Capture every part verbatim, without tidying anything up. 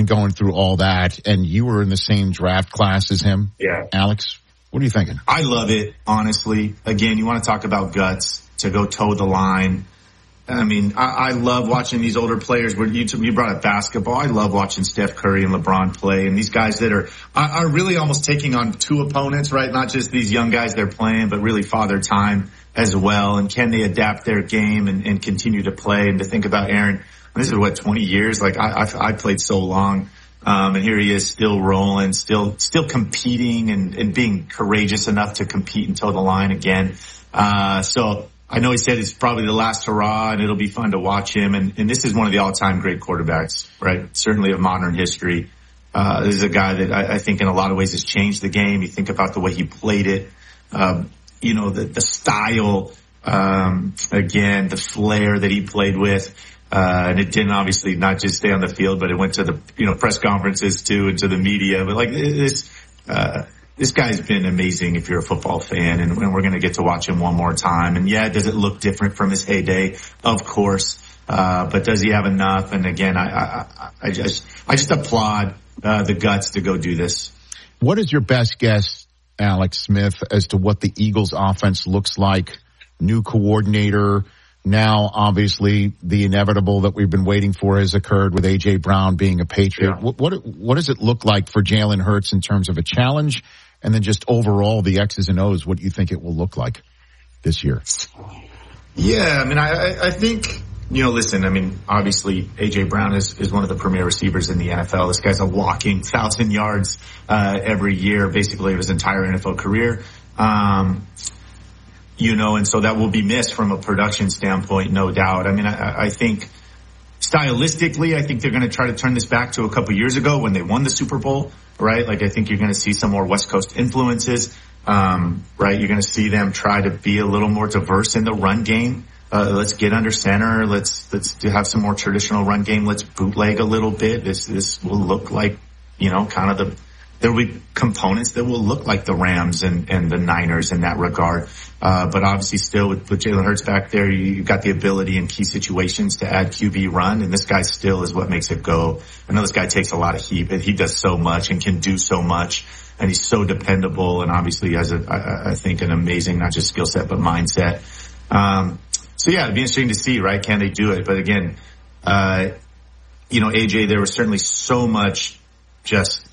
and going through all that. And you were in the same draft class as him. Yeah. Alex, what are you thinking? I love it, honestly. Again, you want to talk about guts to go toe the line. I mean, I, I love watching these older players. Where you, you brought up basketball. I love watching Steph Curry and LeBron play, and these guys that are are really almost taking on two opponents, right? Not just these young guys they're playing, but really Father Time as well. And can they adapt their game and, and continue to play? And to think about Aaron, this is what twenty years. Like I, I, I played so long, um, and here he is still rolling, still still competing, and, and being courageous enough to compete and toe the line again. Uh, so. I know he said it's probably the last hurrah, and it'll be fun to watch him. And, and this is one of the all-time great quarterbacks, right? Certainly of modern history. Uh, this is a guy that I, I think in a lot of ways has changed the game. You think about the way he played it, um, you know, the, the style, um, again, the flair that he played with. Uh, and it didn't obviously not just stay on the field, but it went to the, you know, press conferences too, and to the media. But like this, uh, This guy's been amazing if you're a football fan, and, and we're going to get to watch him one more time. And yeah, does it look different from his heyday? Of course. Uh, but does he have enough? And again, I, I, I just, I just applaud, uh, the guts to go do this. What is your best guess, Alex Smith, as to what the Eagles offense looks like? New coordinator. Now, obviously, the inevitable that we've been waiting for has occurred with A J. Brown being a Patriot. Yeah. What, what, what does it look like for Jalen Hurts in terms of a challenge? And then just overall, the X's and O's, what do you think it will look like this year? Yeah, I mean, I, I think, you know, listen, I mean, obviously, A J. Brown is, is one of the premier receivers in the N F L. This guy's a walking thousand yards uh every year, basically of his entire N F L career. Um You know, and so that will be missed from a production standpoint, no doubt. I mean, I, I think stylistically, I think they're going to try to turn this back to a couple years ago when they won the Super Bowl, right? Like, I think you're going to see some more West Coast influences, um, right? You're going to see them try to be a little more diverse in the run game. Uh, let's get under center. Let's, let's do have some more traditional run game. Let's bootleg a little bit. This, this will look like, you know, kind of the, there will be components that will look like the Rams and, and the Niners in that regard. Uh, but obviously still with, with Jalen Hurts back there, you, you've got the ability in key situations to add Q B run, and this guy still is what makes it go. I know this guy takes a lot of heat, but he does so much and can do so much, and he's so dependable, and obviously has a, I, I think, an amazing, not just skill set, but mindset. Um, so yeah, it'd be interesting to see, right? Can they do it? But again, uh, you know, A J, there was certainly so much just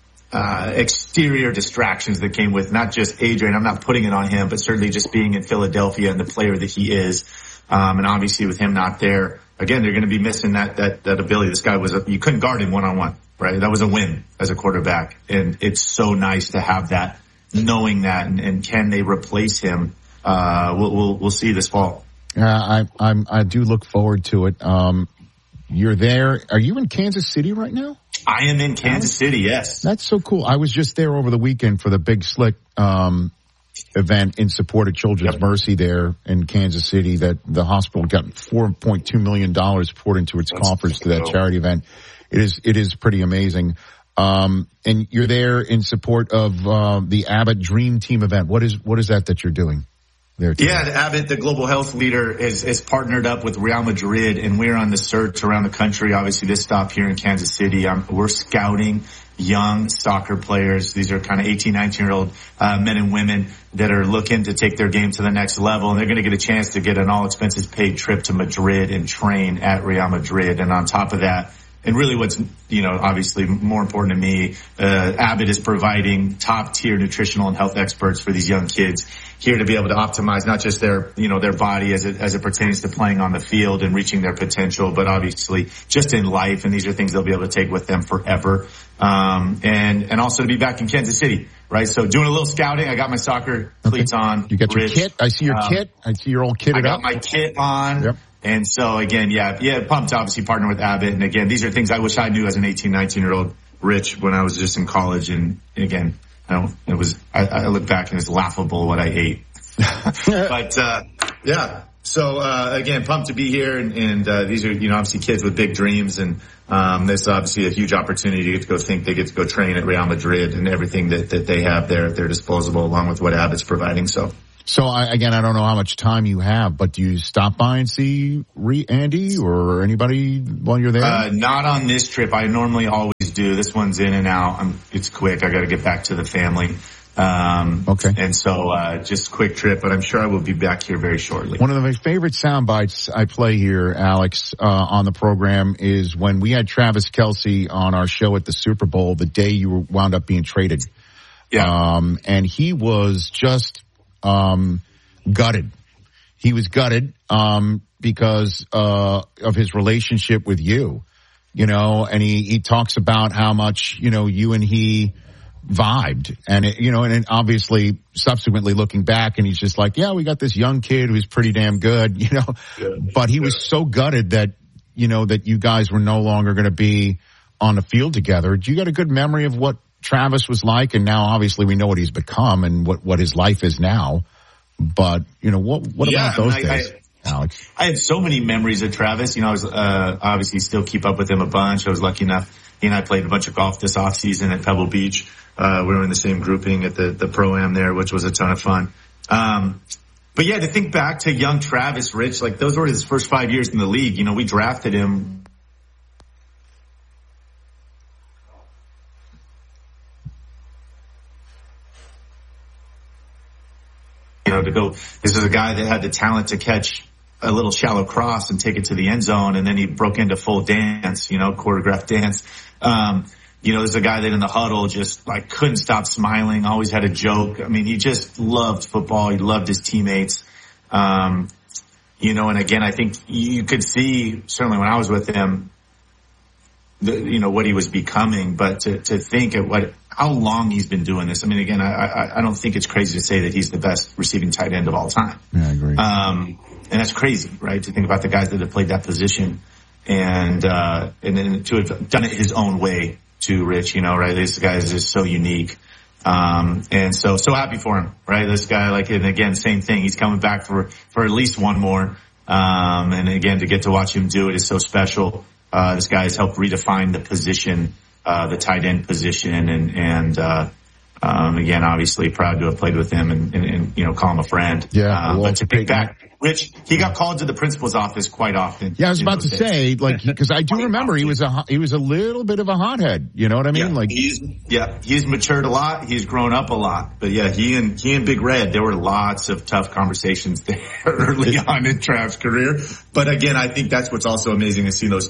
Uh, exterior distractions that came with not just Adrian. I'm not putting it on him, but certainly just being in Philadelphia and the player that he is. Um, and obviously with him not there, again, they're going to be missing that, that, that ability. This guy was a, you couldn't guard him one on one, right? That was a win as a quarterback. And it's so nice to have that, knowing that, and, and can they replace him? Uh, we'll, we'll, we'll see this fall. Yeah, I, I'm, I do look forward to it. Um, you're there. Are you in Kansas City right now? I am in Kansas City, yes. That's so cool. I was just there over the weekend for the Big Slick um event in support of Children's yep. Mercy there in Kansas City, that the hospital got four point two million dollars poured into its That's coffers to that charity event. It is it is pretty amazing. Um and you're there in support of uh, the Abbott Dream Team event. What is what is that that you're doing there today? Yeah, Abbott, the global health leader, is, is partnered up with Real Madrid, and we're on the search around the country. Obviously, this stop here in Kansas City. Um, we're scouting young soccer players. These are kind of eighteen, nineteen-year-old uh, men and women that are looking to take their game to the next level, and they're going to get a chance to get an all-expenses-paid trip to Madrid and train at Real Madrid. And on top of that, and really what's, you know, obviously more important to me, uh, Abbott is providing top-tier nutritional and health experts for these young kids here to be able to optimize not just their, you know, their body as it, as it pertains to playing on the field and reaching their potential, but obviously just in life. And these are things they'll be able to take with them forever. Um, and, and also to be back in Kansas City, right? So doing a little scouting. I got my soccer cleats okay. on. You got Rich. your kit. I see your um, kit. I see your old kitted I got up. my kit on. Yep. And so again, yeah, yeah, pumped to obviously partner with Abbott. And again, these are things I wish I knew as an eighteen, nineteen year old Rich when I was just in college. And again, I don't, it was, I, I look back and it's laughable what I ate. But, uh, yeah. So, uh, again, pumped to be here. And, and, uh, these are, you know, obviously kids with big dreams. And, um, there's obviously a huge opportunity to get to go think they get to go train at Real Madrid and everything that, that they have there at their disposal along with what Abbott's providing. So. So, I, again, I don't know how much time you have, but do you stop by and see Re- Andy or anybody while you're there? Uh, not on this trip. I normally always do. This one's in and out. I'm, it's quick. I got to get back to the family. Um, okay. And so, uh, just quick trip, but I'm sure I will be back here very shortly. One of my favorite sound bites I play here, Alex, uh, on the program is when we had Travis Kelce on our show at the Super Bowl the day you were wound up being traded. Yeah. Um, and he was just, um, gutted. He was gutted, um, because, uh, of his relationship with you, you know, and he, he talks about how much, you know, you and he vibed, and it, you know, and it obviously subsequently looking back, and he's just like, yeah, we got this young kid who's pretty damn good, you know, yeah, but he yeah. was so gutted that, you know, that you guys were no longer going to be on the field together. Do you got a good memory of what Travis was like? And now obviously we know what he's become and what, what his life is now, but you know, what, what yeah, about those I, days? I, Alex? I have so many memories of Travis. You know, I was, uh, obviously still keep up with him a bunch. I was lucky enough, he and I played a bunch of golf this off season at Pebble Beach. Uh, we were in the same grouping at the, the Pro-Am there, which was a ton of fun. Um, but yeah, to think back to young Travis, Rich, like those were his first five years in the league. You know, we drafted him. You know, to go, this is a guy that had the talent to catch a little shallow cross and take it to the end zone. And then he broke into full dance, you know, choreographed dance. Um, You know, there's a guy that in the huddle just like couldn't stop smiling, always had a joke. I mean, he just loved football. He loved his teammates. Um, you know, and again, I think you could see certainly when I was with him, the, you know, what he was becoming, but to, to think at what, how long he's been doing this. I mean, again, I, I, I don't think it's crazy to say that he's the best receiving tight end of all time. Yeah, I agree. Um, and that's crazy, right? To think about the guys that have played that position and, uh, and then to have done it his own way. Too, Rich, you know, right? This guy is just so unique. Um, and so, so happy for him, right? This guy, like, and again, same thing. He's coming back for, for at least one more. Um, and again, to get to watch him do it is so special. Uh, this guy has helped redefine the position, uh, the tight end position. And, and, uh, um, again, obviously proud to have played with him and, and, and you know, call him a friend. Yeah. Um, but to pick back, Rich, he got called to the principal's office quite often. Yeah, I was about to days. say, like, because I do remember he was a he was a little bit of a hothead. You know what I mean? Yeah, like, he's yeah, he's matured a lot. He's grown up a lot. But yeah, he and he and Big Red, there were lots of tough conversations there early on in Trav's career. But again, I think that's what's also amazing to see those.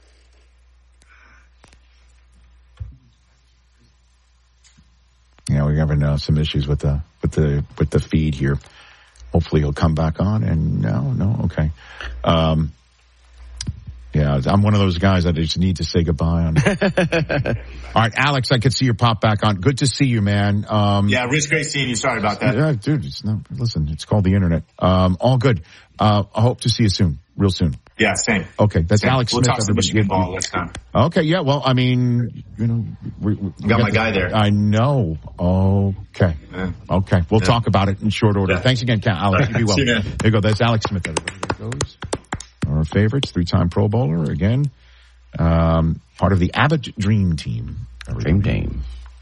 Yeah, we're having uh, some issues with the with the with the feed here. Hopefully he'll come back on, and no, no, okay. Um, yeah, I'm one of those guys that I just need to say goodbye on. All right, Alex, I could see your pop back on. Good to see you, man. Um, yeah, Rich, great seeing you. Sorry about that. Yeah, dude, it's not, listen, it's called the internet. Um, all good. Uh, I hope to see you soon, real soon. Yeah, same. Okay, that's same. Alex we'll Smith. Talk some Michigan ball next time. Okay, yeah, well, I mean, you know. We, we got, got my the, guy there. I know. Okay. Yeah. Okay, we'll yeah. talk about it in short order. Yeah. Thanks again, Alex. You be well. There you go, that's Alex Smith, everybody. There goes. Our favorites, three-time Pro Bowler, again. Um, part of the Abbott Dream Team. Dream Team.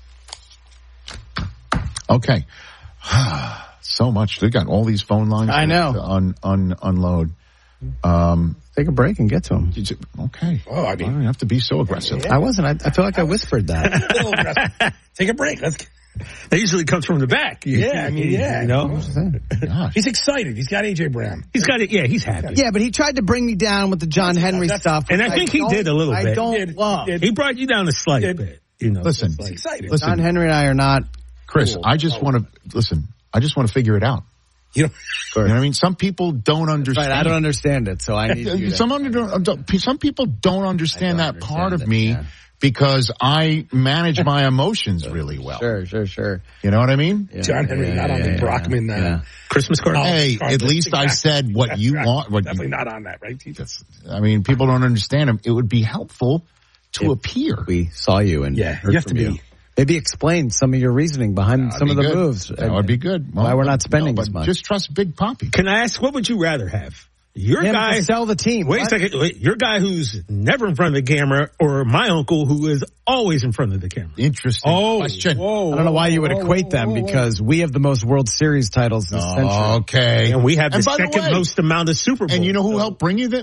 Okay. So much. They got all these phone lines. I know. To un, un, unload. Um, Take a break and get to them. Okay. Oh, I mean, I don't have to be so aggressive. I wasn't. I, I feel like I whispered that. A little aggressive. Take a break. Let's. That usually comes from the back. Yeah, I mean, yeah. You know, Gosh. He's excited. He's got A J Brown. He's got it. Yeah, he's happy. Yeah, but he tried to bring me down with the John Henry That's, stuff, and I think I he did a little I bit. I don't did, love. Did. He brought you down a slight did. bit. You know, listen, he's excited. Listen, John Henry and I are not. Chris, cool. I just oh. want to listen. I just want to figure it out. You know, you know what I mean? Some people don't understand. Right, I don't understand it, so I need you some to. Under, some people don't understand don't that understand part of it, me yeah. because I manage my emotions really well. Sure, sure, sure. You know what I mean? Yeah, John Henry, yeah, not yeah, on the yeah, Brockman yeah, uh, yeah. Christmas card. Hey, card at least exactly. I said what you right. want. What Definitely you, not on that, right? I mean, people don't understand them. It would be helpful to if appear. We saw you and yeah, heard you have from to you. be. Maybe explain some of your reasoning behind That'd some of the good. moves. That would be good. Well, why we're not spending no, as much. Just trust Big Poppy. Can I ask, what would you rather have? Your Him guy to sell the team. Wait what? a second. Wait, your guy who's never in front of the camera, or my uncle who is always in front of the camera? Interesting oh, question. Whoa, I don't know why you would whoa, equate whoa, them whoa, whoa. because we have the most World Series titles this oh, century. Okay. And we have the and by second the way, most amount of Super Bowls. And you know who so. helped bring you that?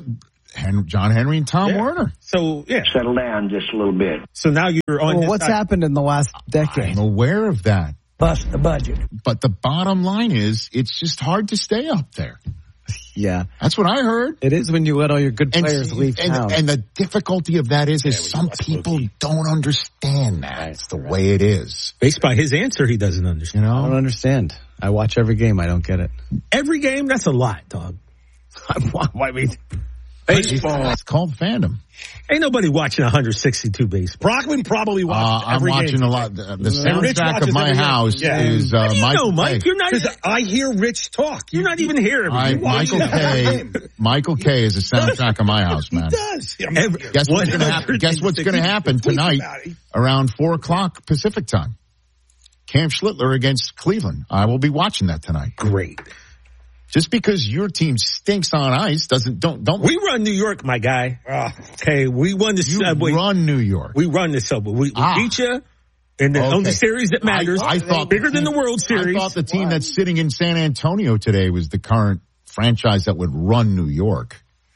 Hen- John Henry and Tom Yeah. Werner. So, yeah. Settle down just a little bit. So now you're on Well, his what's side. happened in the last decade? I'm aware of that. Bust the budget. But the bottom line is, it's just hard to stay up there. Yeah. That's what I heard. It is when you let all your good And, players leave and, town. and the difficulty of that is, is Yeah, some well, people Smokey. don't understand that. It's the way it is. Based by his answer, he doesn't You understand. I don't know? understand. I watch every game. I don't get it. Every game, that's a lot, dog. Why we? Baseball. It's called fandom. Ain't nobody watching one sixty-two baseball. Brockman probably Uh, watched I'm every watching game. a lot. The, the And Rich soundtrack watches of my every game. house Yeah. is uh, What do you Michael know, Mike? Kay. You're not, Because I hear Rich talk. you're not even here. every I, day. Michael Kay. Michael Kay is the soundtrack of my house, He man. does. I'm Every- here. Guess what's going to happen? Guess what's going to happen Tweet tonight about it. around four o'clock Pacific time? Cam Schlittler against Cleveland. I will be watching that tonight. Great. Just because your team stinks on ice doesn't don't don't We run New York, my guy. Ah. Okay, we won the you subway. run New York. We run the subway. We, we Ah. beat you in the Okay. only series that matters. I, I thought bigger the than the team- World Series. I thought the team that's sitting in San Antonio today was the current franchise that would run New York.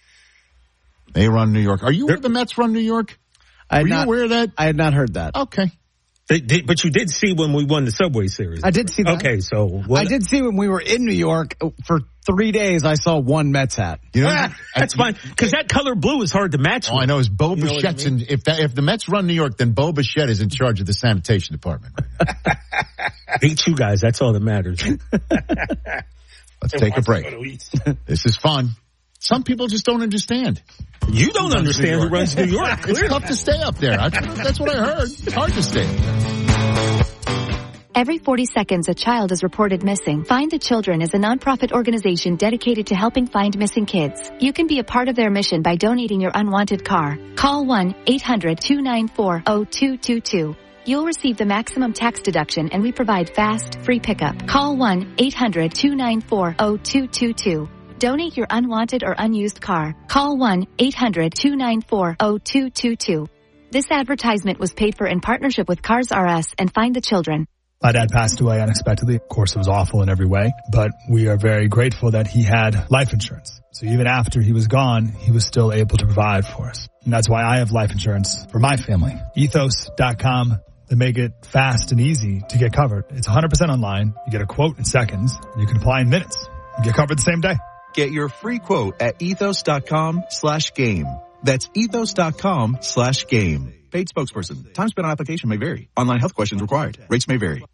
They run New York. Are you aware the Mets run New York? I had Were you not, aware of that? I had not heard that. Okay. They did, but you did see when we won the subway series. I did see that. Okay, so what? I did see when we were in New York for three days. I saw one Mets hat. You know, Ah, that's fine because that color blue is hard to match. All I with. know is Bo You know what I Bichette's in, if that, if the Mets run New York, then Bo Bichette is in charge of the sanitation department. Beat you guys. That's all that matters. Let's take a break. This is fun. Some people just don't understand. You don't Runs understand New who York. runs New York. It's Clearly. tough to stay up there. I, that's what I heard. It's hard to stay up there. Every forty seconds, a child is reported missing. Find the Children is a nonprofit organization dedicated to helping find missing kids. You can be a part of their mission by donating your unwanted car. Call one eight hundred two nine four zero two two two. You'll receive the maximum tax deduction and we provide fast, free pickup. Call one eight hundred two nine four zero two two two. Donate your unwanted or unused car. Call one eight hundred two nine four zero two two two. This advertisement was paid for in partnership with Cars R Us and Find the Children. My dad passed away unexpectedly. Of course, it was awful in every way, but we are very grateful that he had life insurance. So even after he was gone, he was still able to provide for us. And that's why I have life insurance for my family. ethos dot com. They make it fast and easy to get covered. It's one hundred percent online. You get a quote in seconds, and you can apply in minutes. You get covered the same day. Get your free quote at ethos dot com slash game. That's ethos dot com slash game. Paid spokesperson. Time spent on application may vary. Online health questions required. Rates may vary.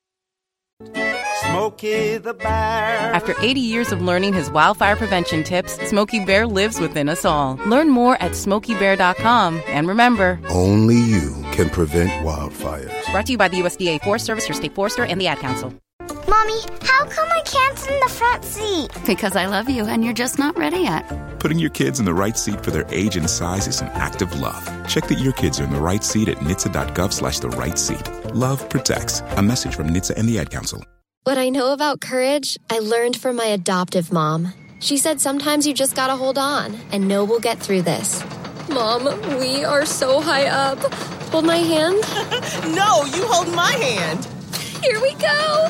Smokey the Bear. After eighty years of learning his wildfire prevention tips, Smokey Bear lives within us all. Learn more at smokey bear dot com. And remember, only you can prevent wildfires. Brought to you by the U S D A Forest Service, your state forester, and the Ad Council. Mommy, how come I can't sit in the front seat? Because I love you and you're just not ready yet. Putting your kids in the right seat for their age and size is an act of love. Check that your kids are in the right seat at N H T S A dot gov slash the right seat. Love protects. A message from N H T S A and the Ad Council. What I know about courage, I learned from my adoptive mom. She said sometimes you just gotta hold on and know we'll get through this. Mom, we are so high up. Hold my hand. No, you hold my hand. Here we go.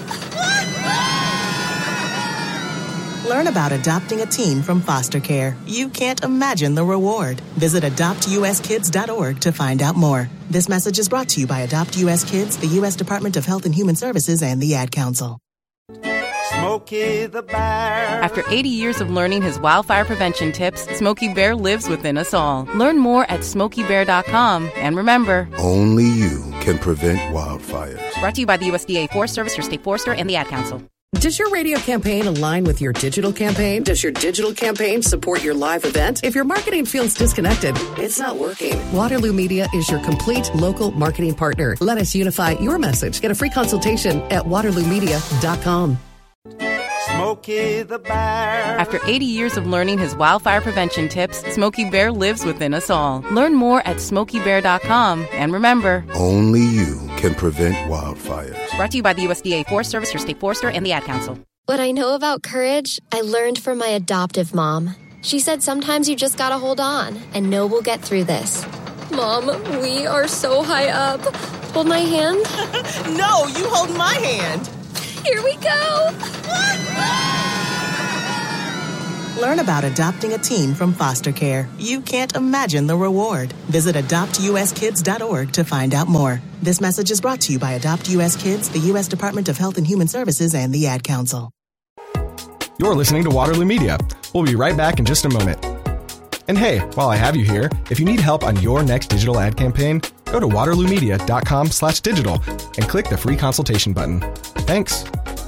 Learn about adopting a teen from foster care. You can't imagine the reward. Visit adopt u s kids dot org to find out more. This message is brought to you by Adopt U S Kids, the U S Department of Health and Human Services, and the Ad Council. Smokey the Bear. After eighty years of learning his wildfire prevention tips, Smokey Bear lives within us all. Learn more at smokey bear dot com. And remember, only you can prevent wildfires. Brought to you by the U S D A Forest Service, your state forester, and the Ad Council. Does your radio campaign align with your digital campaign? Does your digital campaign support your live event? If your marketing feels disconnected, it's not working. Waterloo Media is your complete local marketing partner. Let us unify your message. Get a free consultation at waterloo media dot com. Smokey the Bear. After eighty years of learning his wildfire prevention tips, Smokey Bear lives within us all. Learn more at smokey bear dot com. And remember, only you can prevent wildfires. Brought to you by the U S D A Forest Service, your state forester, and the Ad Council. What I know about courage, I learned from my adoptive mom. She said sometimes you just gotta hold on and know we'll get through this. Mom, we are so high up. Hold my hand. No, you hold my hand. Here we go. Learn about adopting a teen from foster care. You can't imagine the reward. Visit adopt u s kids dot org to find out more. This message is brought to you by Adopt U S Kids, the U S Department of Health and Human Services, and the Ad Council. You're listening to Waterloo Media. We'll be right back in just a moment. And hey, while I have you here, if you need help on your next digital ad campaign, go to waterloo media dot com slash digital and click the free consultation button. Thanks.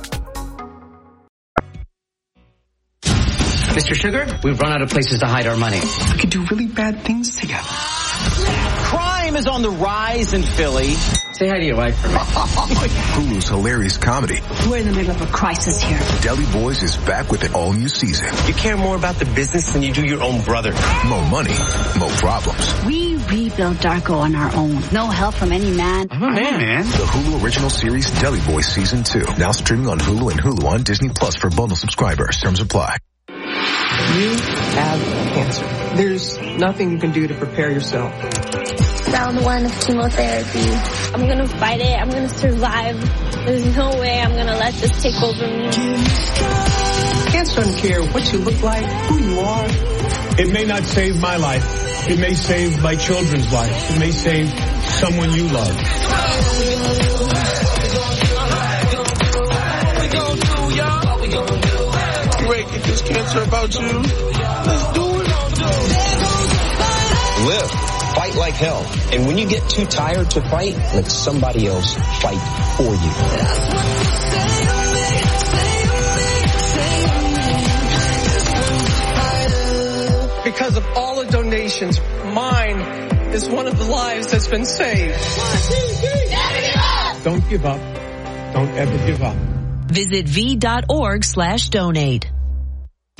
Mister Sugar, we've run out of places to hide our money. We could do really bad things together. Crime is on the rise in Philly. Say hi to your wife for me. Hulu's hilarious comedy. We're in the middle of a crisis here. Deli Boys is back with an all-new season. You care more about the business than you do your own brother. More money, more problems. We rebuilt Darko on our own. No help from any man. I'm a man. man. The Hulu original series Deli Boys Season two. Now streaming on Hulu and Hulu on Disney Plus for bundle subscribers. Terms apply. You have cancer. There's nothing you can do to prepare yourself. Round one of chemotherapy. I'm gonna fight it. I'm gonna survive. There's no way I'm gonna let this take over me. Cancer doesn't care what you look like, who you are. It may not save my life. It may save my children's life. It may save someone you love. Great, get this cancer about you. Let's do it. Live. Fight like hell. And when you get too tired to fight, let somebody else fight for you. Because of all the donations, mine is one of the lives that's been saved. Don't give up. Don't ever give up. Visit v dot org slash donate.